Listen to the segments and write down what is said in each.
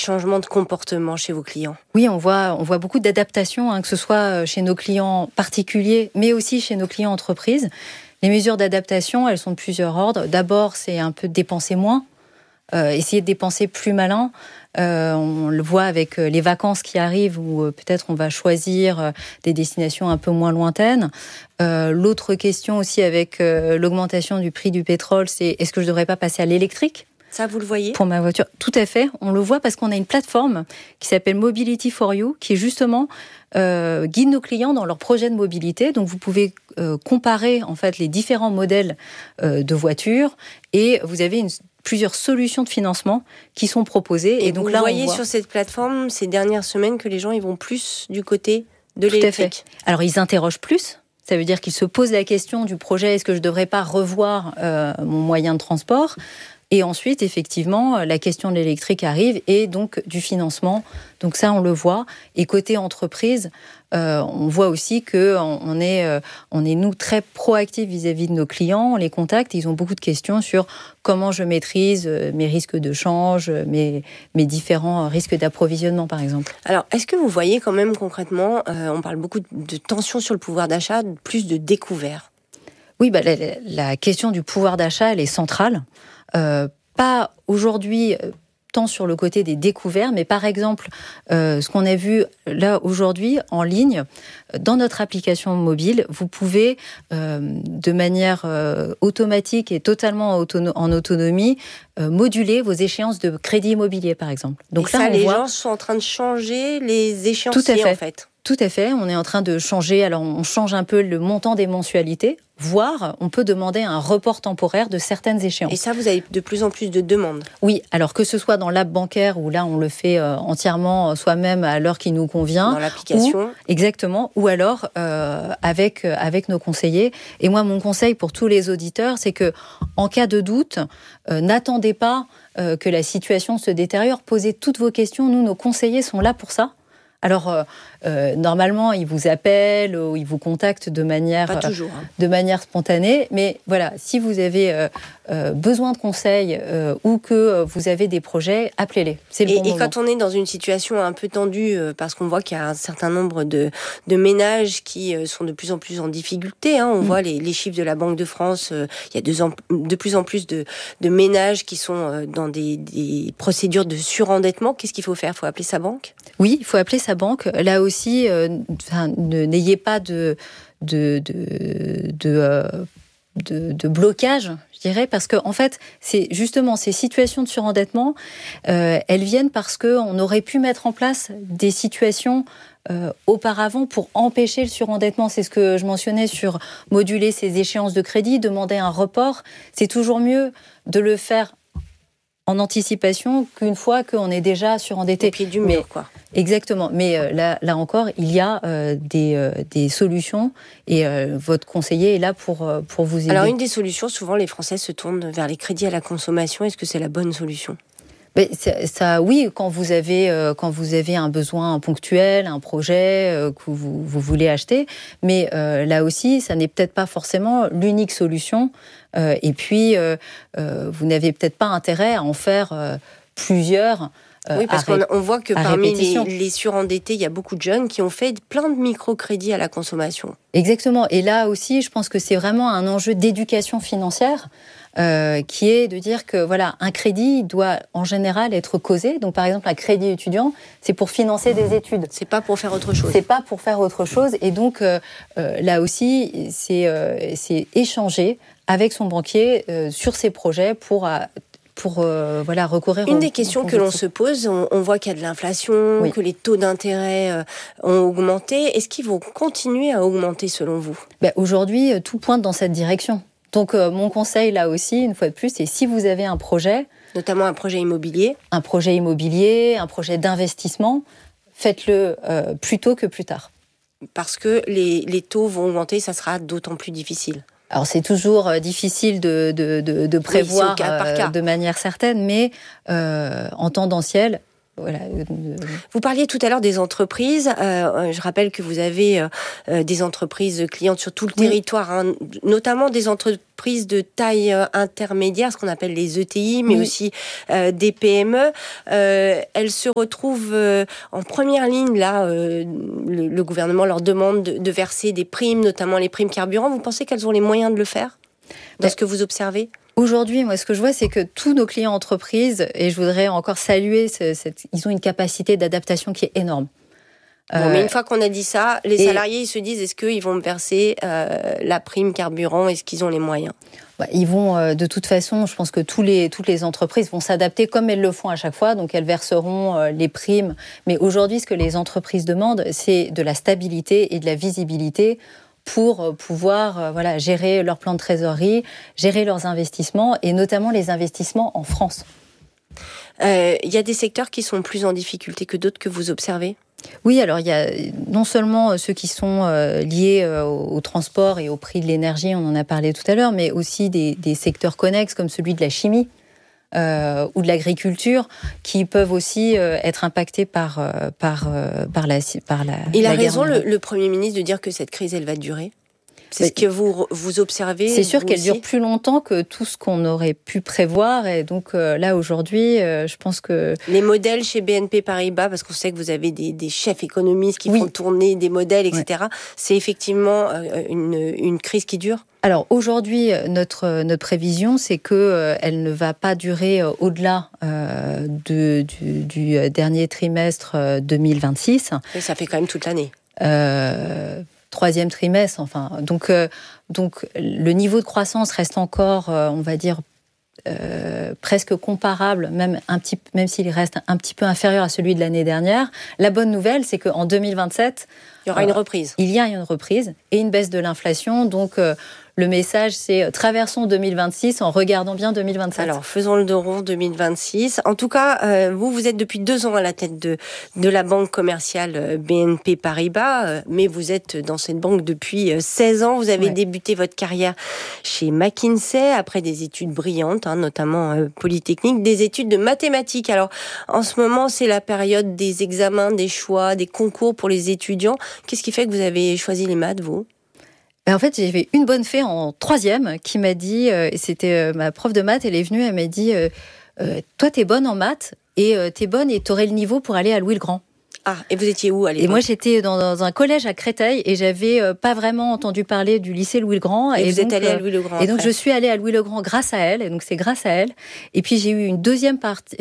changements de comportement chez vos clients? Oui, on voit beaucoup d'adaptations, que ce soit chez nos clients particuliers, mais aussi chez nos clients entreprises. Les mesures d'adaptation, elles sont de plusieurs ordres. D'abord, c'est un peu de dépenser moins, essayer de dépenser plus malin. On le voit avec les vacances qui arrivent où peut-être on va choisir des destinations un peu moins lointaines. L'autre question aussi avec l'augmentation du prix du pétrole, c'est est-ce que je ne devrais pas passer à l'électrique ? Ça, vous le voyez ? Pour ma voiture, tout à fait. On le voit parce qu'on a une plateforme qui s'appelle Mobility for You, qui justement guide nos clients dans leur projet de mobilité. Donc, vous pouvez comparer en fait les différents modèles de voitures et vous avez plusieurs solutions de financement qui sont proposées. Et donc là, vous voyez sur cette plateforme ces dernières semaines que les gens ils vont plus du côté de l'électrique. Alors, ils interrogent plus. Ça veut dire qu'ils se posent la question du projet, est-ce que je ne devrais pas revoir mon moyen de transport ? Et ensuite, effectivement, la question de l'électrique arrive et donc du financement. Donc ça, on le voit. Et côté entreprise, on voit aussi qu'on est, nous, très proactifs vis-à-vis de nos clients. On les contacte, ils ont beaucoup de questions sur comment je maîtrise mes risques de change, mes différents risques d'approvisionnement, par exemple. Alors, est-ce que vous voyez quand même concrètement, on parle beaucoup de tension sur le pouvoir d'achat, plus de découvert ? Oui, la question du pouvoir d'achat, elle est centrale. Pas aujourd'hui tant sur le côté des découverts, mais par exemple, ce qu'on a vu là aujourd'hui en ligne, dans notre application mobile, vous pouvez de manière automatique et totalement en autonomie moduler vos échéances de crédit immobilier, par exemple. Donc et là, les gens sont en train de changer les échéanciers, en fait. Tout à fait, on est en train de changer, alors on change un peu le montant des mensualités, voire on peut demander un report temporaire de certaines échéances. Et ça, vous avez de plus en plus de demandes ? Oui, alors que ce soit dans l'app bancaire, où là on le fait entièrement soi-même à l'heure qui nous convient. Dans l'application ? Exactement, ou alors avec nos conseillers. Et moi, mon conseil pour tous les auditeurs, c'est que en cas de doute, n'attendez pas que la situation se détériore, posez toutes vos questions, nous, nos conseillers sont là pour ça. Alors, normalement, ils vous appellent ou ils vous contactent de manière spontanée. Mais voilà, si vous avez besoin de conseils ou que vous avez des projets, appelez-les. C'est le bon moment. Et quand on est dans une situation un peu tendue, parce qu'on voit qu'il y a un certain nombre de ménages qui sont de plus en plus en difficulté, on voit les chiffres de la Banque de France, il y a de plus en plus de ménages qui sont dans des procédures de surendettement. Qu'est-ce qu'il faut faire ? Il faut appeler sa banque ? Oui, il faut appeler sa banque. Là aussi, n'ayez pas de blocage, je dirais, parce que en fait, c'est justement ces situations de surendettement, elles viennent parce qu'on aurait pu mettre en place des situations auparavant pour empêcher le surendettement. C'est ce que je mentionnais sur moduler ces échéances de crédit, demander un report. C'est toujours mieux de le faire en anticipation qu'une fois qu'on est déjà surendetté. Au pied du mur, quoi. Exactement. Mais là encore, il y a des solutions et votre conseiller est là pour vous aider. Alors, une des solutions, souvent, les Français se tournent vers les crédits à la consommation. Est-ce que c'est la bonne solution ? Mais ça, oui, quand vous avez un besoin ponctuel, un projet que vous voulez acheter, mais là aussi, ça n'est peut-être pas forcément l'unique solution. Et puis, vous n'avez peut-être pas intérêt à en faire plusieurs. Oui, parce qu'on voit que parmi les surendettés, il y a beaucoup de jeunes qui ont fait plein de microcrédits à la consommation. Exactement. Et là aussi, je pense que c'est vraiment un enjeu d'éducation financière. Qui est de dire que voilà, un crédit doit en général être causé. Donc par exemple, un crédit étudiant, c'est pour financer des études. C'est pas pour faire autre chose. C'est pas pour faire autre chose. Et donc là aussi, c'est échanger avec son banquier sur ses projets pour recourir. Une des questions que l'on se pose, on voit qu'il y a de l'inflation, oui, que les taux d'intérêt ont augmenté. Est-ce qu'ils vont continuer à augmenter selon vous ? Aujourd'hui, tout pointe dans cette direction. Donc, mon conseil, là aussi, une fois de plus, c'est si vous avez un projet... Notamment un projet immobilier. Un projet d'investissement, faites-le plus tôt que plus tard. Parce que les taux vont augmenter, ça sera d'autant plus difficile. Alors, c'est toujours difficile de prévoir cas par cas. De manière certaine, mais en tendanciel, voilà. Vous parliez tout à l'heure des entreprises. Je rappelle que vous avez des entreprises clientes sur tout le territoire, hein, notamment des entreprises de taille intermédiaire, ce qu'on appelle les ETI, mais aussi des PME. Elles se retrouvent en première ligne. Là, le gouvernement leur demande de verser des primes, notamment les primes carburant. Vous pensez qu'elles ont les moyens de le faire dans ce que vous observez ? Aujourd'hui, moi, ce que je vois, c'est que tous nos clients entreprises, et je voudrais encore saluer, ils ont une capacité d'adaptation qui est énorme. Bon, mais une fois qu'on a dit ça, les salariés, ils se disent, est-ce qu'ils vont me verser la prime carburant ? Est-ce qu'ils ont les moyens ? Ils vont, de toute façon, je pense que toutes les entreprises vont s'adapter comme elles le font à chaque fois, donc elles verseront les primes. Mais aujourd'hui, ce que les entreprises demandent, c'est de la stabilité et de la visibilité pour pouvoir gérer leur plan de trésorerie, gérer leurs investissements, et notamment les investissements en France. Il y a des secteurs qui sont plus en difficulté que d'autres que vous observez ? Oui, alors il y a non seulement ceux qui sont liés au transport et au prix de l'énergie, on en a parlé tout à l'heure, mais aussi des secteurs connexes comme celui de la chimie ou de l'agriculture qui peuvent aussi être impactés par la Il a la raison, guerre. le Premier ministre, de dire que cette crise, elle va durer ? C'est ce que vous observez ? C'est sûr qu'elle dure plus longtemps que tout ce qu'on aurait pu prévoir. Et donc là, aujourd'hui, je pense que... Les modèles chez BNP Paribas, parce qu'on sait que vous avez des chefs économistes qui font tourner des modèles, etc. Ouais. C'est effectivement une crise qui dure ? Alors aujourd'hui, notre prévision, c'est qu'elle ne va pas durer au-delà du dernier trimestre 2026. Et ça fait quand même toute l'année. Troisième trimestre, enfin. Donc le niveau de croissance reste encore, on va dire, presque comparable, même s'il reste un petit peu inférieur à celui de l'année dernière. La bonne nouvelle, c'est qu'en 2027... il y aura une reprise. Il y a une reprise et une baisse de l'inflation, donc... le message, c'est traversons 2026 en regardant bien 2027. Alors, faisons le dos rond 2026. En tout cas, vous êtes depuis 2 ans à la tête de la banque commerciale BNP Paribas, mais vous êtes dans cette banque depuis 16 ans. Vous avez débuté votre carrière chez McKinsey après des études brillantes, notamment polytechniques, des études de mathématiques. Alors, en ce moment, c'est la période des examens, des choix, des concours pour les étudiants. Qu'est-ce qui fait que vous avez choisi les maths, vous ? En fait, j'avais une bonne fée en 3e qui m'a dit, et c'était ma prof de maths, elle est venue, elle m'a dit toi, t'es bonne en maths, et t'es bonne et t'aurais le niveau pour aller à Louis-le-Grand. Ah, et vous étiez où à l'époque ? Et moi, j'étais dans un collège à Créteil et j'avais pas vraiment entendu parler du lycée Louis-le-Grand. Et vous êtes allée à Louis-le-Grand Et donc, je suis allée à Louis-le-Grand grâce à elle. Et donc, c'est grâce à elle. Et puis, j'ai eu une deuxième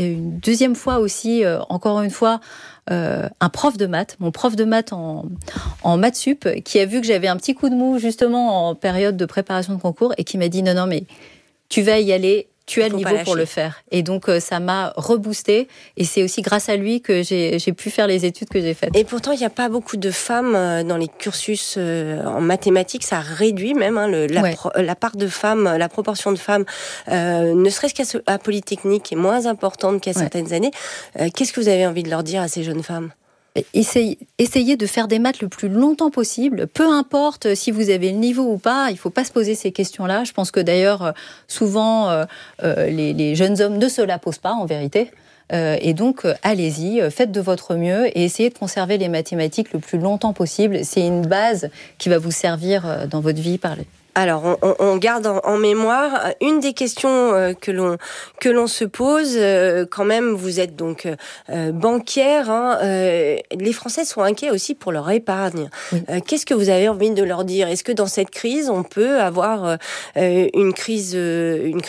fois aussi, encore une fois, un prof de maths, mon prof de maths en maths sup, qui a vu que j'avais un petit coup de mou, justement, en période de préparation de concours et qui m'a dit non, mais tu vas y aller. Tu as le niveau pour le faire. Et donc, ça m'a reboosté. Et c'est aussi grâce à lui que j'ai pu faire les études que j'ai faites. Et pourtant, il n'y a pas beaucoup de femmes dans les cursus en mathématiques. Ça réduit même la part de femmes, la proportion de femmes, ne serait-ce qu'à Polytechnique, est moins importante qu'à certaines années. Qu'est-ce que vous avez envie de leur dire à ces jeunes femmes ? Essayez de faire des maths le plus longtemps possible. Peu importe si vous avez le niveau ou pas, il ne faut pas se poser ces questions-là. Je pense que d'ailleurs, souvent, les jeunes hommes ne se la posent pas, en vérité. Et donc, allez-y, faites de votre mieux et essayez de conserver les mathématiques le plus longtemps possible. C'est une base qui va vous servir dans votre vie par Alors, on garde en mémoire une des questions que l'on se pose. Quand même, vous êtes donc banquière. Les Français sont inquiets aussi pour leur épargne. Oui. Qu'est-ce que vous avez envie de leur dire ? Est-ce que dans cette crise, on peut avoir une crise bancaire ?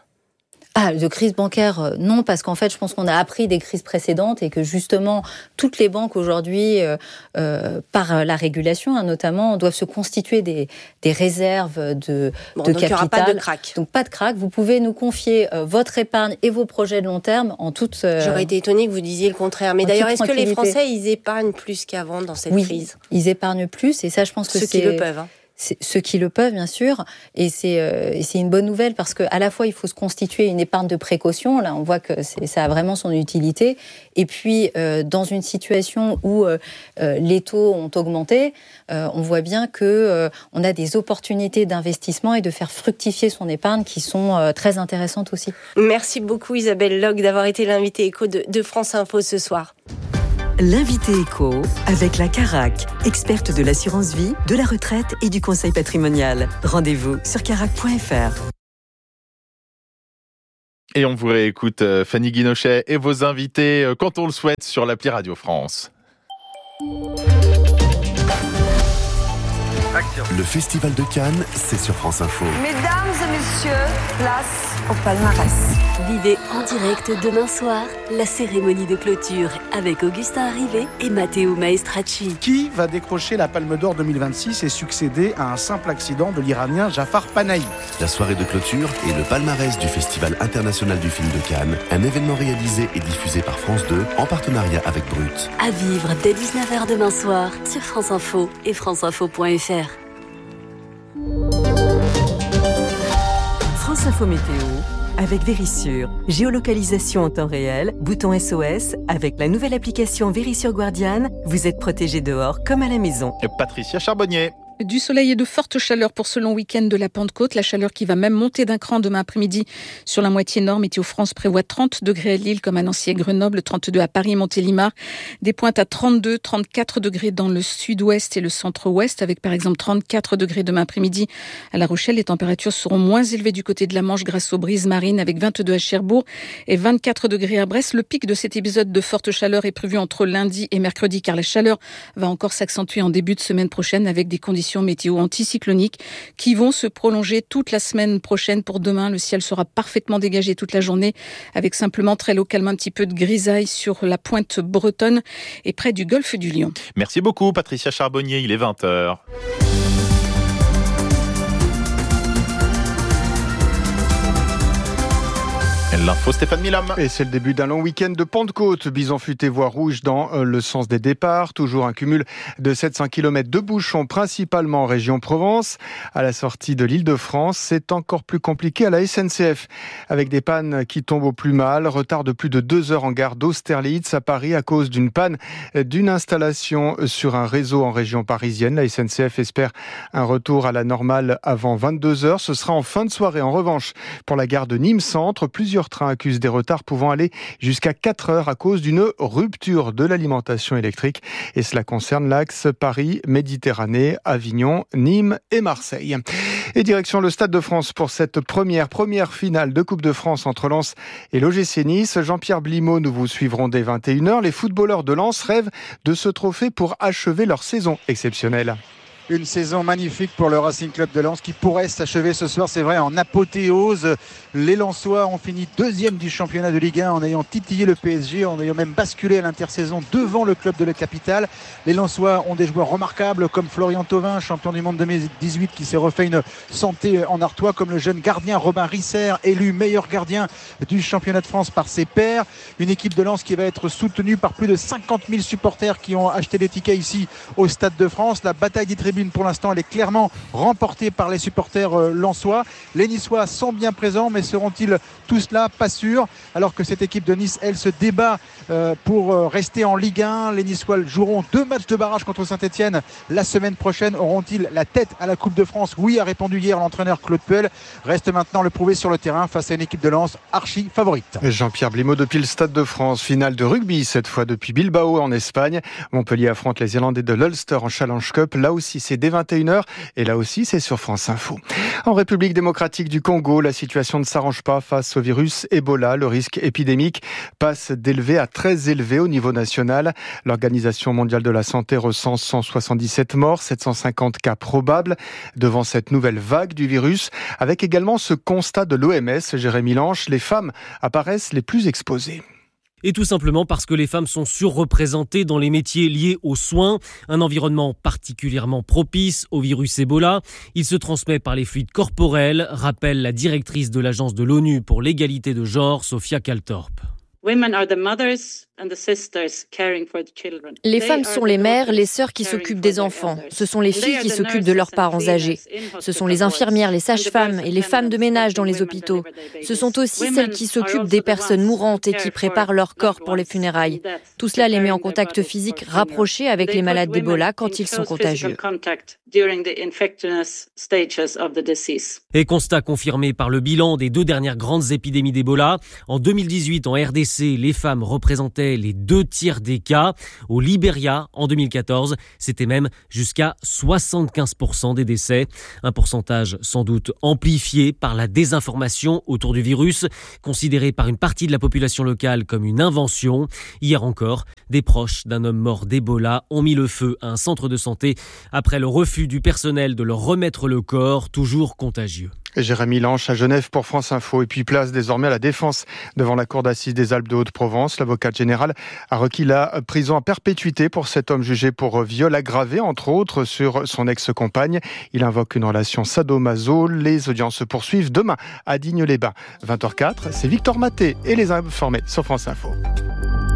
De crise bancaire, non, parce qu'en fait, je pense qu'on a appris des crises précédentes et que justement, toutes les banques aujourd'hui, par la régulation notamment, doivent se constituer des réserves de capital. Donc il n'y aura pas de crack. Donc pas de crack. Vous pouvez nous confier votre épargne et vos projets de long terme en toute... J'aurais été étonnée que vous disiez le contraire. Mais d'ailleurs, est-ce que les Français, ils épargnent plus qu'avant dans cette crise ? Ils épargnent plus et ça, je pense que Ceux qui le peuvent. ceux qui le peuvent, bien sûr, et c'est une bonne nouvelle parce qu'à la fois, il faut se constituer une épargne de précaution. Là, on voit que ça a vraiment son utilité. Et puis, dans une situation où les taux ont augmenté, on voit bien qu'on a des opportunités d'investissement et de faire fructifier son épargne qui sont très intéressantes aussi. Merci beaucoup Isabelle Log d'avoir été l'invitée éco de France Info ce soir. L'invité éco avec la Carac, experte de l'assurance vie, de la retraite et du conseil patrimonial. Rendez-vous sur carac.fr. Et on vous réécoute Fanny Guinochet et vos invités quand on le souhaite sur l'appli Radio France. Le Festival de Cannes, c'est sur France Info. Mesdames et messieurs, place au palmarès. Vivez en direct demain soir la cérémonie de clôture avec Augustin Arrivé et Matteo Maestracci. Qui va décrocher la Palme d'Or 2026 et succéder à un simple accident de l'Iranien Jafar Panahi? La soirée de clôture et le palmarès du Festival international du film de Cannes, un événement réalisé et diffusé par France 2 en partenariat avec Brut. À vivre dès 19h demain soir sur France Info et franceinfo.fr. France Info Météo avec Vérissure. Géolocalisation en temps réel, bouton SOS. Avec la nouvelle application Vérissure Guardian, vous êtes protégé dehors comme à la maison. Et Patricia Charbonnier. Du soleil et de fortes chaleurs pour ce long week-end de la Pentecôte. La chaleur qui va même monter d'un cran demain après-midi sur la moitié nord. Météo France prévoit 30 degrés à Lille comme à Nancy et Grenoble, 32 à Paris et Montélimar. Des pointes à 32, 34 degrés dans le sud-ouest et le centre-ouest avec par exemple 34 degrés demain après-midi à La Rochelle. Les températures seront moins élevées du côté de la Manche grâce aux brises marines avec 22 à Cherbourg et 24 degrés à Brest. Le pic de cet épisode de forte chaleur est prévu entre lundi et mercredi car la chaleur va encore s'accentuer en début de semaine prochaine avec des conditions météo anticycloniques qui vont se prolonger toute la semaine prochaine. Pour demain, le ciel sera parfaitement dégagé toute la journée avec simplement très localement un petit peu de grisaille sur la pointe bretonne et près du golfe du Lion. Merci beaucoup Patricia Charbonnier, il est 20h. L'info Stéphane Milam. Et c'est le début d'un long week-end de Pentecôte. Bison futé voie rouge dans le sens des départs. Toujours un cumul de 700 km de bouchons, principalement en région Provence. À la sortie de l'Île-de-France, c'est encore plus compliqué à la SNCF. Avec des pannes qui tombent au plus mal. Retard de plus de 2 heures en gare d'Austerlitz à Paris à cause d'une panne d'une installation sur un réseau en région parisienne. La SNCF espère un retour à la normale avant 22 heures. Ce sera en fin de soirée. En revanche, pour la gare de Nîmes Centre, plusieurs trains accusent des retards pouvant aller jusqu'à 4 heures à cause d'une rupture de l'alimentation électrique. Et cela concerne l'axe Paris-Méditerranée, Avignon, Nîmes et Marseille. Et direction le Stade de France pour cette première finale de Coupe de France entre Lens et l'OGC Nice. Jean-Pierre Blimaud, nous vous suivrons dès 21h. Les footballeurs de Lens rêvent de ce trophée pour achever leur saison exceptionnelle. Une saison magnifique pour le Racing Club de Lens qui pourrait s'achever ce soir, c'est vrai, en apothéose. Les Lensois ont fini 2e du championnat de Ligue 1 en ayant titillé le PSG, en ayant même basculé à l'intersaison devant le club de la capitale. Les Lensois ont des joueurs remarquables comme Florian Thauvin, champion du monde 2018 qui s'est refait une santé en Artois, comme le jeune gardien Robin Risser, élu meilleur gardien du championnat de France par ses pairs. Une équipe de Lens qui va être soutenue par plus de 50 000 supporters qui ont acheté des tickets ici au Stade de France. La bataille des tribunes pour l'instant elle est clairement remportée par les supporters lensois. Les Niçois sont bien présents mais seront-ils tous là? Pas sûr, alors que cette équipe de Nice elle se débat pour rester en Ligue 1. Les Niçois joueront 2 matchs de barrage contre Saint-Etienne la semaine prochaine. Auront-ils la tête à la Coupe de France? Oui, a répondu hier l'entraîneur Claude Puel. Reste maintenant le prouver sur le terrain face à une équipe de Lens archi favorite. Jean-Pierre Blimaud depuis le Stade de France. Finale de rugby cette fois depuis Bilbao en Espagne. Montpellier affronte les Irlandais de l'Ulster en Challenge Cup. Là aussi c'est dès 21h et là aussi c'est sur France Info. En République démocratique du Congo, la situation ne s'arrange pas face au virus Ebola. Le risque épidémique passe d'élevé à très élevé au niveau national. L'Organisation mondiale de la santé recense 177 morts, 750 cas probables devant cette nouvelle vague du virus, avec également ce constat de l'OMS, Jérémy Lanche, les femmes apparaissent les plus exposées. Et tout simplement parce que les femmes sont surreprésentées dans les métiers liés aux soins, un environnement particulièrement propice au virus Ebola. Il se transmet par les fluides corporels, rappelle la directrice de l'agence de l'ONU pour l'égalité de genre, Sophia Kaltorp. Les femmes sont les mères, les sœurs qui s'occupent des enfants. Ce sont les filles qui s'occupent de leurs parents âgés. Ce sont les infirmières, les sages-femmes et les femmes de ménage dans les hôpitaux. Ce sont aussi celles qui s'occupent des personnes mourantes et qui préparent leur corps pour les funérailles. Tout cela les met en contact physique rapproché avec les malades d'Ebola quand ils sont contagieux. Et constat confirmé par le bilan des 2 dernières grandes épidémies d'Ebola. En 2018, en RDC, les femmes représentaient les 2/3 des cas. Au Libéria, en 2014, c'était même jusqu'à 75% des décès. Un pourcentage sans doute amplifié par la désinformation autour du virus, considéré par une partie de la population locale comme une invention. Hier encore, des proches d'un homme mort d'Ebola ont mis le feu à un centre de santé après le refus du personnel de leur remettre le corps, toujours contagieux. Et Jérémy Lanche à Genève pour France Info. Et puis place désormais à la défense devant la cour d'assises des Alpes de Haute-Provence. L'avocat général a requis la prison à perpétuité pour cet homme jugé pour viol aggravé, entre autres, sur son ex-compagne. Il invoque une relation sadomaso. Les audiences se poursuivent demain à Digne-les-Bains. 20h04, c'est Victor Maté et les informés sur France Info.